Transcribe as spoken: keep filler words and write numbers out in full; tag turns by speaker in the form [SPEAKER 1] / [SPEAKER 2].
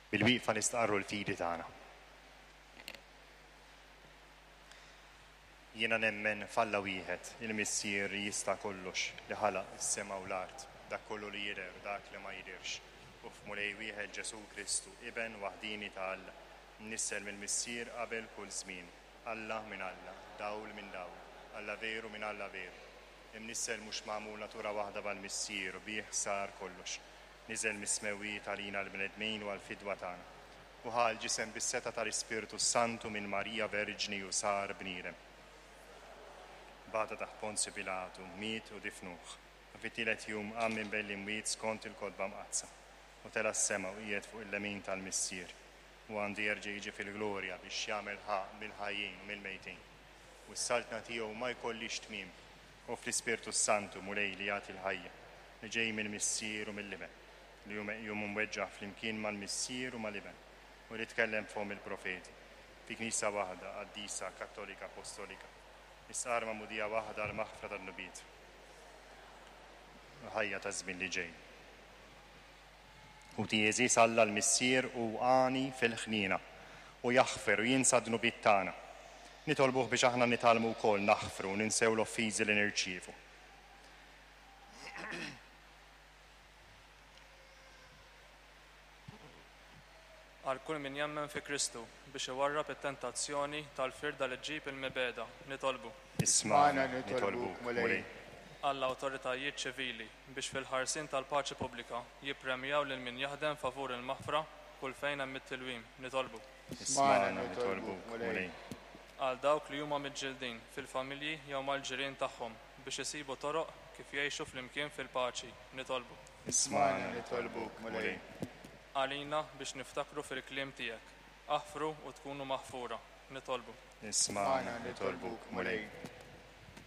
[SPEAKER 1] Bil-wieqfa nistqarru l-fidi tagħna. Jiena nemmen falla wieħed il-Missier jista' kollox li ħalaq is-sema u l-art, dak kollu li jidher dak li ma jidhirx. U f'mulej wieħed Ġesu Kristu, iben waħdini ta' Alla, nissel mill-Missier qabel kull żmien. Alla minn Alla, dawl minn dawl, Alla veru minn Alla veru. Imnissel mhux magħmul natura waħda bal-Missier u bih sar kollox. Niżel mis-smewwiet għalina l-bnedmin u għall-fidwa tagħna. U ħal ġisem bis-seta tal-Ispiritu Santu minn Marija Verġni u sar bniedem. Bata taħt Ponzju Pilatu, miet u difnuh. U fit-tielet jum qam minn belli mwiet skont il-kodba mqazza. U tela s-sema u qiegħed fuq il-lemin tal-Missier. U għandu jerġa' jiġi fil-glorja biex jagħmel ħaq mill-ħajjin u mill-mejtin. U s-saltna tiegħu ma jkollix tmiem. U fl-Ispiritu Santu mulej li jagħti l-ħajja li ġej mill-Missier u mill-liben. Li jum mweġġaħ fl-imkien mal-Missier u mal-liben. U li tkellem fuq il-profeti. Fi Knisja waħda, qaddisa, kattolika, apostolika. Is-arma mudija waħda l-maħfra tan-nubiet. Ħajja ta' żmien li ġej. U tieżis Alla l-Missier u għani fil-ħnina u jaħfer u jinsa d-nubiet tagħna. Nitolbuh biex aħna nitalmu wkoll naħfru u ninsew l-offiżi li nirċievu.
[SPEAKER 2] Għal kull min jemmen fi Kristu biex iwarrab it-tentazzjoni tal-firda li ġġib il-mibeda, nitolbu.
[SPEAKER 1] Isma'na nitolbuk mulej.
[SPEAKER 2] Għall awtoritajiet ċivili biex fil-ħarsin tal-paċi pubblika jippremjaw lil min jaħdem favur il-maħfra kull fejn hemm it-tilwim, nitolbu.
[SPEAKER 1] Isma'na nitolbuk mulej.
[SPEAKER 2] Għal dawk li huma miġġieldin fil-familji jew mal-ġirien tagħhom biex isibu toroq kif jgħixu flimkien fil-paċi, nitolbu.
[SPEAKER 1] Isma'na nitolbuk mulej.
[SPEAKER 2] Għalina biex niftakru fil-kliem tiegħek, aħfru u tkunu maħfura, nitolbu.
[SPEAKER 1] Isma'na nitolbuk mulej.